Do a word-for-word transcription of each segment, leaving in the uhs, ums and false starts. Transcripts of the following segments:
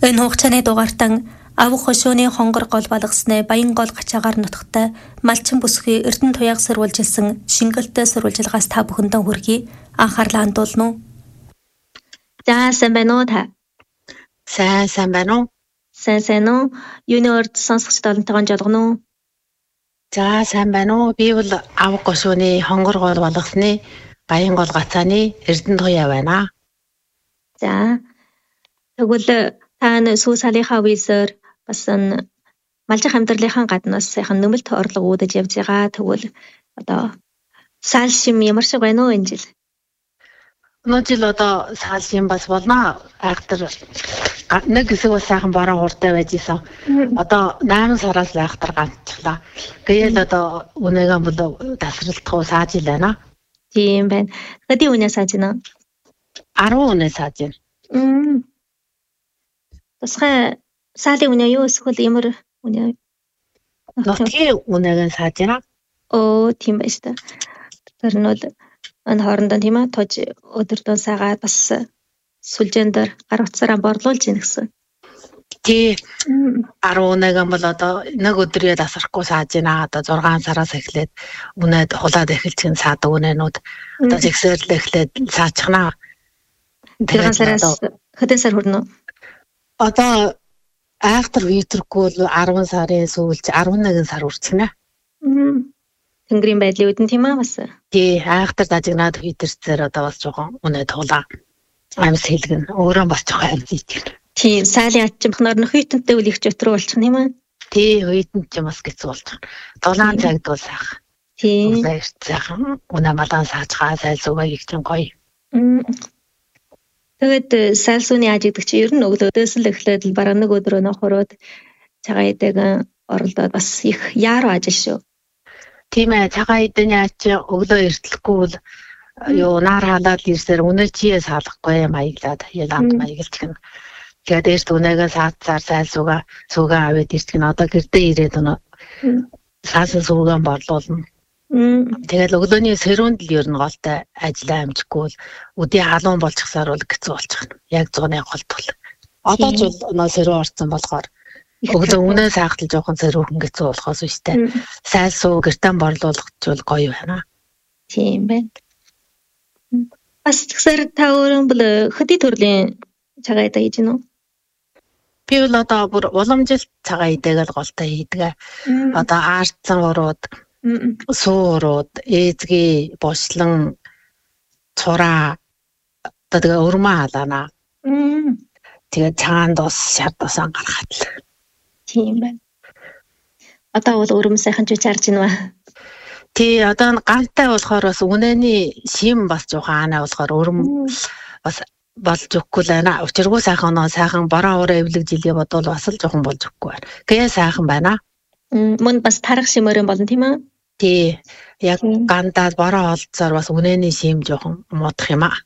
Энэ хугацааны дугаартан авах хошууны хонгор гол балгасны баян гол гачаагаар нутагтай малчин бүсгүй Эрдэнэ туяаг сурвалжилсан шингэлтэй сурвалжилгаас та бүхэндээ хүргэе. Анхаарлаа хандуулна уу? За сайн байна уу та? Сайн сайн байна уу? Сайн сайн уу? Юуны урд сонсогчд олонтойгоо жолгоно уу? За сайн байна уу? Би бол авах хошууны хонгор гол балгасны баян гол гацааны Эрдэнэ туяа байна. За тэгвэл та сүү салынхаа үеэсээр бас малжих амьдралынхаа гаднаас сайхан нөмөлт орлого үүдэж явж байгаа. Тэгвэл одоо сал шим ямар шиг байна уу энэ жил? Өнөө жил одоо сал шим бас болно. Айхтар нэг хэсэг бас сайхан бараа хууртай байж исэн. Одоо найман сараас айхтар ганцлаа. Гэтэл одоо үнэгээ бол тасралтах уу сааж ил байна. Тийм байна. Хэдийн үнэ сааж байна? арван үнэ сааж байна. Мм. Тусгай саалын үнэ юу эсвэл ямар үнэ? Нутгийн үнэгээ сааж байна. Оо тийм байж та. Тэр нь бол энэ хоорондоо тийм аа тож өдөртөө сагаад бас сүлжээндээр гар утсаараа борлуулж ийн гэсэн. Тий. арван үнэгээ бол одоо нэг өдрөө тасрахгүй сааж байна. Одоо зургаан сараас эхлээд үнэд хулаад эхэлж гин саадаг үнэнүүд одоо зэгсээл эхлээд саачхнаа. Зургаан сараас хэдэн сар хүрнэ? Одоо айхтар витргүй бол арван сарын сүүлч арван нэгэн сар үрцгэнэ. Тэнгэрийн байдлын үдэн тийм аа бас. Тий, айхтар дажигнаад витрцээр одоо бас жоохон үнэ тулаа. Амьс хэлгэн өөрөө бас жоохон амьд ийтгэв. Тийм, саалын ачимхнаар нөх хитэнтэй үл их жотруу болчих юм аа. Тий, хитэн ч бас гэцүү болчих. Дулаан цагд бол сайхан. Тийм. Улаан эрт сайхан. Үнэ малан саажгаа сайлсуугаа их чинь гоё. Тэгээд сайлсууны аж гэдэг чи ер нь өглөөдөөс л эхлээд л бараг нэг өдрөө нохороод цагаан идэг оролдоод бас их яаруу ажил шүү. Тийм ээ, цагаан идэний аж өглөө эртлэхгүй бол юу наар халаад ирсээр үнэ чие салахгүй маяглаад яланд маягилч гэн. Тэгээд эрт үнэгээ саацаар сайлсуугаа суугаа аваад ирч гэн. Одоо гэрдээ ирээд өнө саасан суугаа борлуулна. Тэгэл өглөөний сэрүүнд л ер нь голтой ажиллаа амжихгүй бол өдий халуун болчихсаар бол хэцүү болчихно. Яг зуны голт бол. Одоо ч бол нөө сэрүү орсон болохоор өглөө үнэ саахтал жоохон сэрүүхэн хэцүү болохоос үстэй. Сайлсуу гэртэн борлуулахчвал гоё байна. Тийм байна. Бас тэгсээр та өөрөө бол хэдий төрлийн цагаан идэ хийж гинөө? Би бол одоо бүр уламжилт цагаан идэгээл голтой хийдэг. Одоо аарцсан урууд суурууд, ээзгийн бослон цураа одоо тэгээ өрмөө халаана. Тэгээ цаанд ус шардасан гаргаад л. Тийм байна. Одоо бол өрөм сайхан ч чарж гинэ ба. Тий, одоо гантай болохоор бас үнэний шим бас жоохон аанаа болохоор өрөм бас болж өгөхгүй л байна. Учиргүй сайхан нөө сайхан бороо ураа эвлэг жилийн бодвол бас л жоохон болж өгөхгүй байна. Гээ сайхан байна. Мөн бас тарах шимээрэн болно тийм ээ. Тий, яг гандаад бороо олцоор бас үнэний шим жоохон муудах юм аа.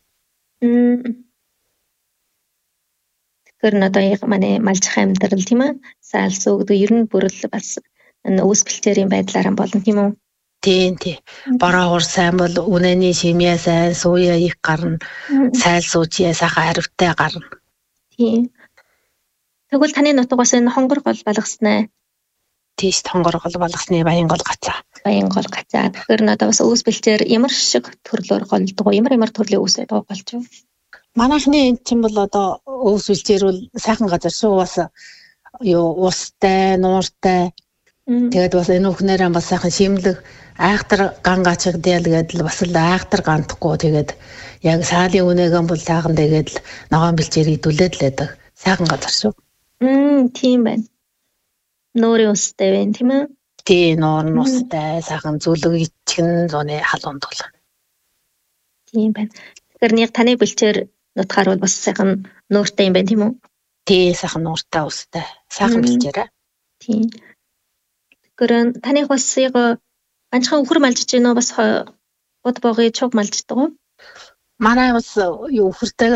Тэгэхээр надад яг манай малжих амьдрал тийм ээ. Саалсуу гэдэг ер нь бүрэл бас өөс бэлчээрийн байдлаар болно тийм үү? Тийм тий. Бороо хур сайн бол үнэний шимээ сайн, сууя их гарна. Сайлсуучие сайхан харивтай гарна. Тийм. Тэгвэл таны нутаг бас энэ хонгор гол балгаснаа. Тийш хонгор гол балгасны баян гол гацаа. Баян гол гацаа. Тэгэхээр надад бас өөс бэлчээр ямар шиг төрлөөр голдгоо, ямар ямар төрлийн өөс байдаг болж юу? Манайхны энэ чинь бол одоо өөс бэлчээр бол сайхан газар шүү бас юу устай, нууртай. Тэгээд бас энэ бүхнээрээ бас сайхан шимлэг айхтар гангаачиг дээлгээд л бас л айхтар гандахгүй тэгээд яг саалын үнэгэн бол сайхан тэгээд л ногоон бэлчээр идүүлээд л байдаг. Сайхан газар шүү. Мм, тийм байна. Нуурын устай байна тийм ээ? Тий, нуурын устай, сайхан зүлэг ичгэн зуны халуунд бол. Тийм байна. Тэгэхээр нэг таны бэлчээр нутгаар бол бас сайхан нууртай юм байна тийм үү? Тий, сайхан нууртай устай. Сайхан бэлчээрээ. Тийм. Тэгэхээр таних бас яг ганцхан өхөр малжиж гинөө бас бод боогын чуг малждаг уу? Манай бас юу өхөртэй